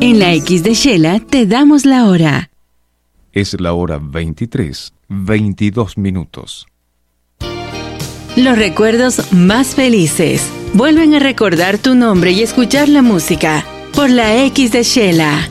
En la X de Shela te damos la hora. Es la hora 23:22. Los recuerdos más felices vuelven a recordar tu nombre y escuchar la música por la X de Shela.